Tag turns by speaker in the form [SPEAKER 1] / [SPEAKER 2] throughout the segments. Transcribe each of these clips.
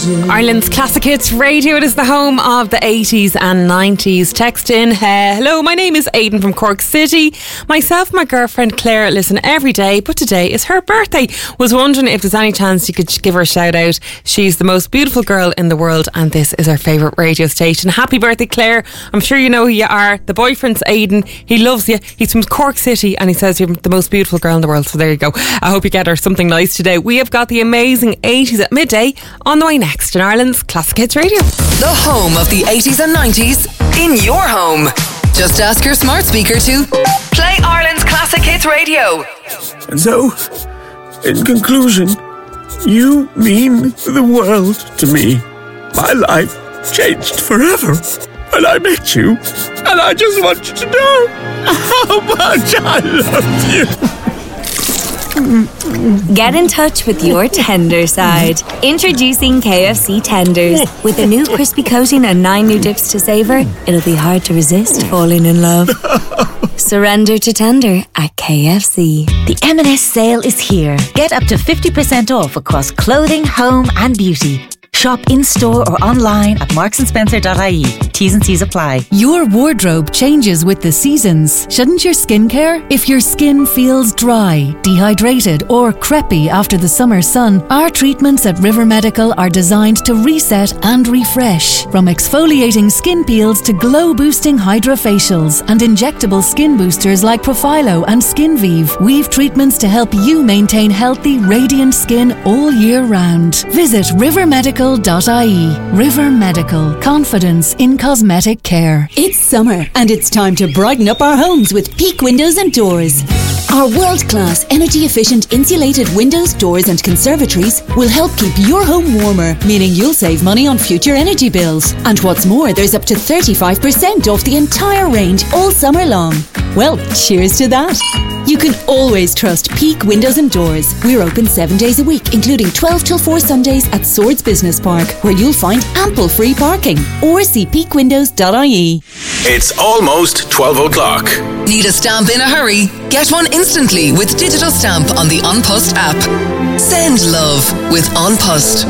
[SPEAKER 1] Ireland's Classic Hits Radio. It is the home of the 80s and 90s. Text in, hello, my name is Aidan from Cork City. Myself and my girlfriend Claire listen every day, but today is her birthday. Was wondering if there's any chance you could give her a shout out. She's the most beautiful girl in the world and this is her favourite radio station. Happy birthday, Claire. I'm sure you know who you are. The boyfriend's Aidan. He loves you. He's from Cork City and he says you're the most beautiful girl in the world. So there you go. I hope you get her something nice today. We have got the amazing 80s at midday on the way next in Ireland's Classic Hits Radio.
[SPEAKER 2] The home of the 80s and 90s in your home. Just ask your smart speaker to play Ireland's Classic Hits Radio.
[SPEAKER 3] And so, in conclusion, you mean the world to me. My life changed forever when I met you, and I just want you to know how much I love you.
[SPEAKER 4] Get in touch with your tender side. Introducing KFC Tenders. With a new crispy coating and 9 new dips to savour, it'll be hard to resist falling in love. Surrender to tender at KFC.
[SPEAKER 5] The M&S sale is here. Get up to 50% off across clothing, home and beauty. Shop in-store or online at marksandSpencer.ie. T's and C's apply.
[SPEAKER 6] Your wardrobe changes with the seasons. Shouldn't your skin care? If your skin feels dry, dehydrated or crepey after the summer sun, our treatments at River Medical are designed to reset and refresh. From exfoliating skin peels to glow-boosting hydrofacials and injectable skin boosters like Profilo and SkinVive, we've treatments to help you maintain healthy, radiant skin all year round. Visit rivermedical.ie. River Medical. Confidence in cosmetic care.
[SPEAKER 7] It's summer and it's time to brighten up our homes with Peak Windows and Doors. Our world-class, energy-efficient insulated windows, doors and conservatories will help keep your home warmer, meaning you'll save money on future energy bills. And what's more, there's up to 35% off the entire range all summer long. Well, cheers to that. You can always trust Peak Windows and Doors. We're open 7 days a week, including 12 till 4 Sundays at Swords Business Park, where you'll find ample free parking. Or see peakwindows.ie.
[SPEAKER 8] It's almost 12 o'clock.
[SPEAKER 2] Need a stamp in a hurry? Get one instantly with Digital Stamp on the OnPost app. Send love with OnPost.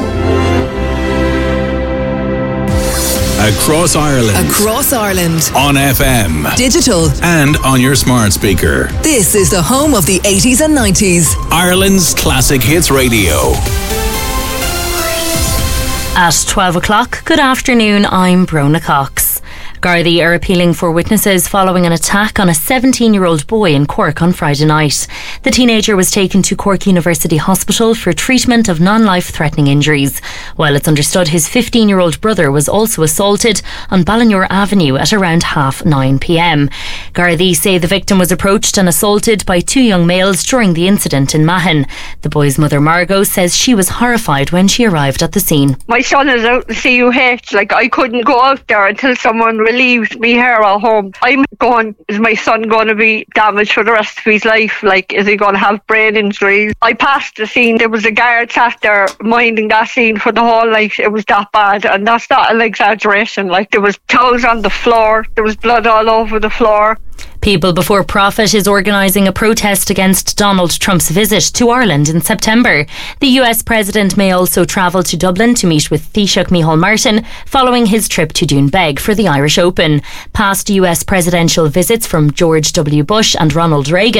[SPEAKER 8] Across Ireland.
[SPEAKER 2] Across Ireland.
[SPEAKER 8] On FM.
[SPEAKER 2] Digital.
[SPEAKER 8] And on your smart speaker.
[SPEAKER 2] This is the home of the 80s and 90s.
[SPEAKER 8] Ireland's Classic Hits Radio.
[SPEAKER 9] At 12 o'clock, good afternoon, I'm Brona Cox. Gardaí are appealing for witnesses following an attack on a 17-year-old boy in Cork on Friday night. The teenager was taken to Cork University Hospital for treatment of non-life-threatening injuries, while it's understood his 15-year-old brother was also assaulted on Ballinure Avenue at around 9:30pm. Gardaí say the victim was approached and assaulted by 2 young males during the incident in Mahon. The boy's mother, Margot, says she was horrified when she arrived at the scene.
[SPEAKER 10] My son is out in CUH. I couldn't go out there until someone relieved me here at home. I'm going, is my son going to be damaged for the rest of his life? Is he going to have brain injuries? I passed the scene. There was a guard sat there minding that scene for the whole night. It was that bad, and that's not an exaggeration. There was towels on the floor. There was blood all over the floor.
[SPEAKER 9] People Before Profit is organising a protest against Donald Trump's visit to Ireland in September. The US President may also travel to Dublin to meet with Taoiseach Micheál Martin following his trip to Doonbeg for the Irish Open. Past US presidential visits from George W. Bush and Ronald Reagan